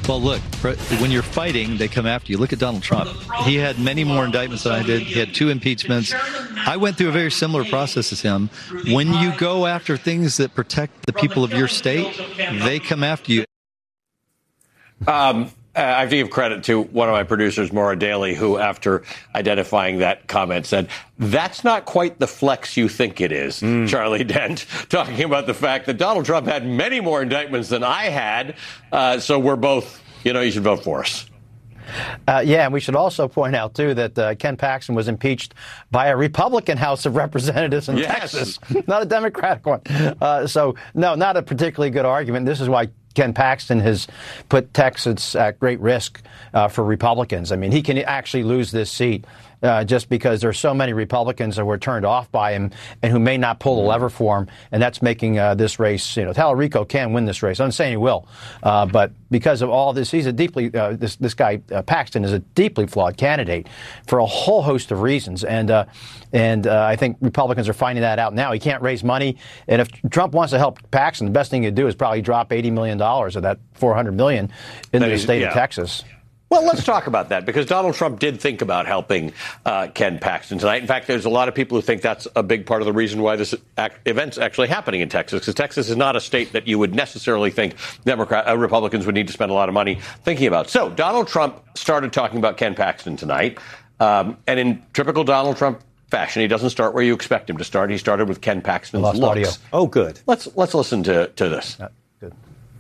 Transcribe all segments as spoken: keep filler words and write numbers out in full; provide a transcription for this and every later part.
Well, look, when you're fighting, they come after you. Look at Donald Trump. He had many more indictments than I did. He had two impeachments. I went through a very similar process as him. When you go after things that protect the people of your state, they come after you. Um, I have to give credit to one of my producers, Maura Daly, who, after identifying that comment, said, that's not quite the flex you think it is, mm. Charlie Dent, talking about the fact that Donald Trump had many more indictments than I had. Uh, so we're both, you know, you should vote for us. Uh, yeah, and we should also point out, too, that uh, Ken Paxton was impeached by a Republican House of Representatives in yes. Texas, not a Democratic one. Uh, so, no, not a particularly good argument. This is why Ken Paxton has put Texas at great risk uh, for Republicans. I mean, he can actually lose this seat uh, just because there are so many Republicans that were turned off by him and who may not pull the lever for him. And that's making uh, this race, you know, Tallarico can win this race. I'm not saying he will. Uh, but because of all this, he's a deeply, uh, this, this guy, uh, Paxton, is a deeply flawed candidate for a whole host of reasons. And, uh, and uh, I think Republicans are finding that out now. He can't raise money. And if Trump wants to help Paxton, the best thing he'd do is probably drop eighty million dollars of that four hundred million dollars into the state yeah. of Texas. Well, let's talk about that, because Donald Trump did think about helping uh, Ken Paxton tonight. In fact, there's a lot of people who think that's a big part of the reason why this act- event's actually happening in Texas, because Texas is not a state that you would necessarily think Democrat uh, Republicans would need to spend a lot of money thinking about. So Donald Trump started talking about Ken Paxton tonight, um, and in typical Donald Trump fashion, he doesn't start where you expect him to start. He started with Ken Paxton's looks. Audio. Oh, good. Let's let's listen to, to this. Uh, good.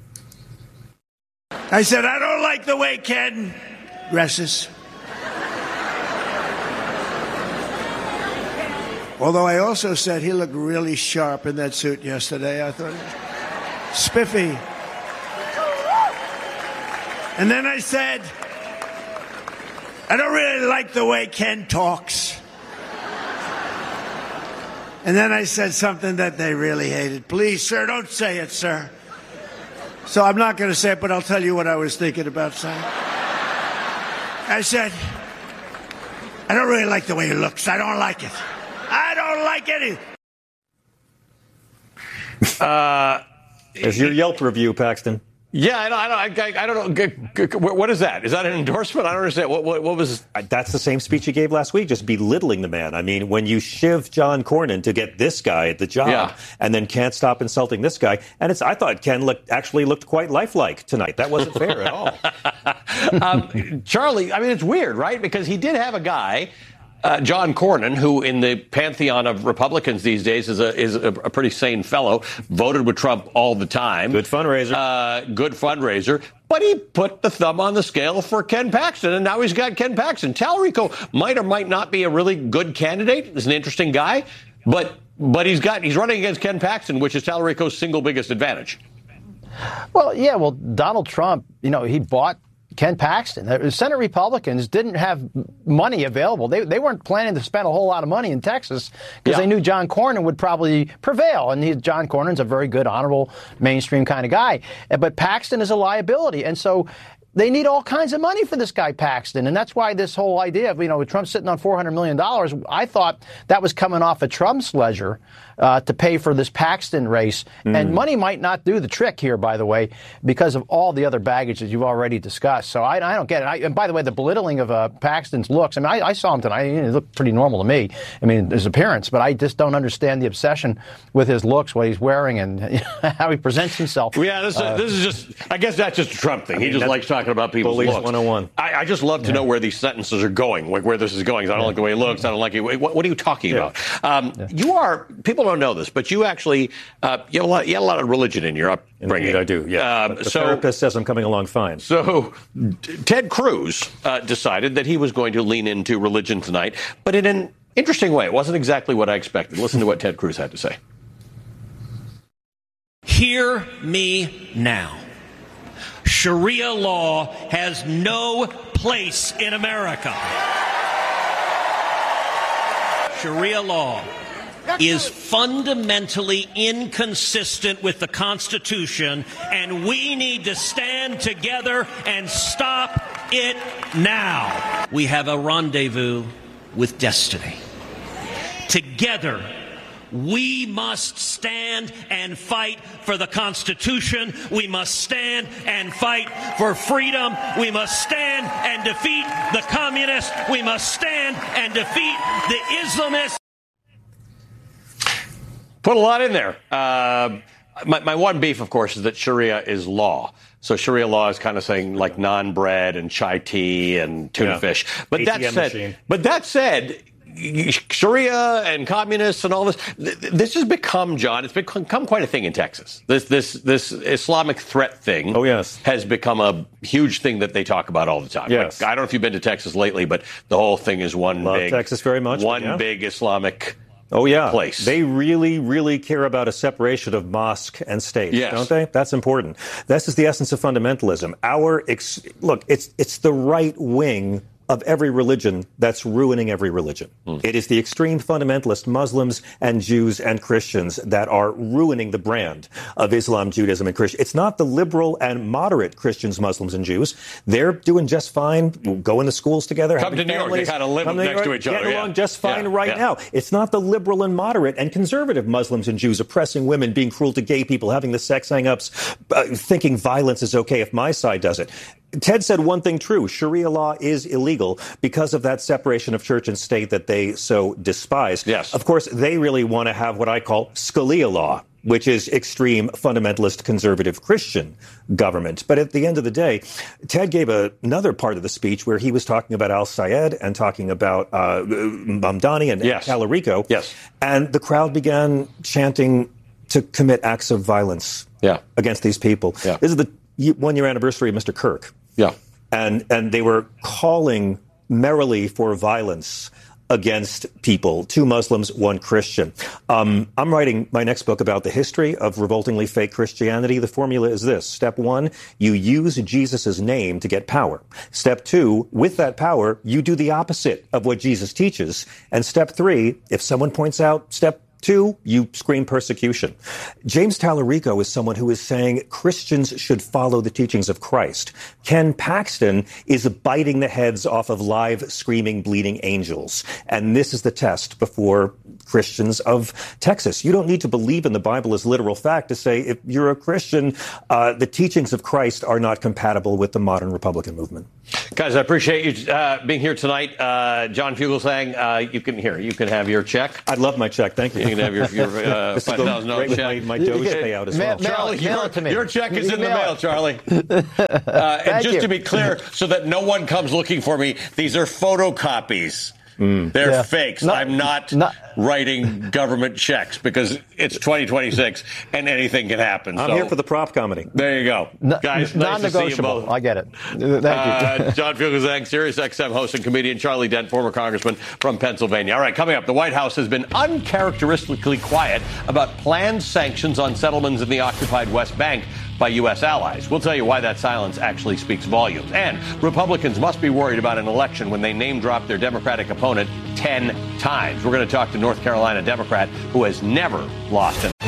I said, I don't like the way Ken dresses. Although I also said he looked really sharp in that suit yesterday. I thought, spiffy. And then I said, I don't really like the way Ken talks. And then I said something that they really hated. Please, sir, don't say it, sir. So I'm not going to say it, but I'll tell you what I was thinking about saying. I said, I don't really like the way he looks. I don't like it. I don't like it. Uh, There's your Yelp review, Paxton. Yeah, I don't, I don't, I, I don't know. What is that? Is that an endorsement? I don't understand. What, what, what was? That's the same speech he gave last week, just belittling the man. I mean, when you shiv John Cornyn to get this guy at the job, yeah. and then can't stop insulting this guy, and it's, I thought Ken looked actually looked quite lifelike tonight. That wasn't fair at all. um, Charlie, I mean, it's weird, right? Because he did have a guy. Uh, John Cornyn, who in the pantheon of Republicans these days is a is a, a pretty sane fellow, voted with Trump all the time. Good fundraiser. Uh, good fundraiser. But he put the thumb on the scale for Ken Paxton, and now he's got Ken Paxton. Tallarico might or might not be a really good candidate. He's an interesting guy, but but he's got he's running against Ken Paxton, which is Tallarico's single biggest advantage. Well, yeah, well, Donald Trump, you know, he bought Ken Paxton. The Senate Republicans didn't have money available. They they weren't planning to spend a whole lot of money in Texas because yeah. they knew John Cornyn would probably prevail. And he, John Cornyn's a very good, honorable, mainstream kind of guy. But Paxton is a liability. And so they need all kinds of money for this guy Paxton. And that's why this whole idea of, you know, with Trump sitting on four hundred million dollars, I thought that was coming off of Trump's ledger uh, to pay for this Paxton race. Mm. And money might not do the trick here, by the way, because of all the other baggage that you've already discussed. So I, I don't get it. I, and by the way, the belittling of uh, Paxton's looks, I mean, I, I saw him tonight. He looked pretty normal to me. I mean, his appearance. But I just don't understand the obsession with his looks, what he's wearing, and you know, how he presents himself. Yeah, this, uh, this is just, I guess that's just a Trump thing. I mean, he just likes talking about people's Bullies looks. one oh one. I, I just love to yeah. know where these sentences are going, like where this is going. I don't yeah. like the way he looks. I don't like it. What, what are you talking yeah. about? Um, yeah. You are, people don't know this, but you actually, uh, you, have a lot, you have a lot of religion in your upbringing. Indeed, I do, yeah. Um, the so, therapist says I'm coming along fine. So Ted Cruz uh, decided that he was going to lean into religion tonight, but in an interesting way. It wasn't exactly what I expected. Listen to what Ted Cruz had to say. Hear me now. Sharia law has no place in America. Sharia law is fundamentally inconsistent with the Constitution, and we need to stand together and stop it now. We have a rendezvous with destiny. Together, We must stand and fight for the Constitution. We must stand and fight for freedom. We must stand and defeat the communists. We must stand and defeat the Islamists. Put a lot in there. Uh, my, my one beef, of course, is that Sharia is law. So Sharia law is kind of saying like non-bread and chai tea and tuna yeah. fish. But A T M that said, machine. but that said, Sharia and communists and all this, this has become, John, it's become quite a thing in Texas. This this this Islamic threat thing oh, yes. has become a huge thing that they talk about all the time. Yes. Like, I don't know if you've been to Texas lately, but the whole thing is one Love big Texas very much, one yeah. big Islamic Oh, yeah. place. They really, really care about a separation of mosque and state, yes. don't they? That's important. This is the essence of fundamentalism. Our ex- Look, it's it's the right wing of every religion that's ruining every religion. Mm. It is the extreme fundamentalist Muslims and Jews and Christians that are ruining the brand of Islam, Judaism, and Christian. It's not the liberal and moderate Christians, Muslims, and Jews. They're doing just fine, going to schools together. Come to New York, they kind of live next to each other. Getting yeah. along just fine yeah. right yeah. now. It's not the liberal and moderate and conservative Muslims and Jews oppressing women, being cruel to gay people, having the sex hang-ups, uh, thinking violence is okay if my side does it. Ted said one thing true. Sharia law is illegal because of that separation of church and state that they so despise. Yes. Of course, they really want to have what I call Scalia law, which is extreme fundamentalist conservative Christian government. But at the end of the day, Ted gave a, another part of the speech where he was talking about al-Sayed and talking about uh, Mamdani and yes. Tallarico. Yes. And the crowd began chanting to commit acts of violence yeah. against these people. Yeah. This is the one-year anniversary of Mister Kirk. Yeah. And and they were calling merrily for violence against people, two Muslims, one Christian. Um, I'm writing my next book about the history of revoltingly fake Christianity. The formula is this. Step one, you use Jesus' name to get power. Step two, with that power, you do the opposite of what Jesus teaches. And step three, if someone points out step two, you scream persecution. James Tallarico is someone who is saying Christians should follow the teachings of Christ. Ken Paxton is biting the heads off of live, screaming, bleeding angels. And this is the test before Christians of Texas. You don't need to believe in the Bible as literal fact to say if you're a Christian, uh, the teachings of Christ are not compatible with the modern Republican movement. Guys, I appreciate you uh, being here tonight. Uh, John Fugelsang, uh, you can here. You can have your check. I'd love my check. Thank you. You can have your, your uh, five thousand dollars check. My, my Doge payout as well. Mail, Charlie, mail your, it to me. your check is You in the mail mail, it. Charlie. Uh, and just you. to be clear, so that no one comes looking for me, these are photocopies. Mm. They're Yeah. fakes. Not- I'm not, not- writing government checks because it's twenty twenty-six and anything can happen. I'm so, here for the prop comedy. There you go. No, Guys, nice to see you non-negotiable. both. I get it. Thank you. Uh, John Fugelsang, Sirius X M host and comedian. Charlie Dent, former congressman from Pennsylvania. All right, coming up, the White House has been uncharacteristically quiet about planned sanctions on settlements in the occupied West Bank by U S allies. We'll tell you why that silence actually speaks volumes. And Republicans must be worried about an election when they name drop their Democratic opponent ten times. We're going to talk to North Carolina Democrat who has never lost an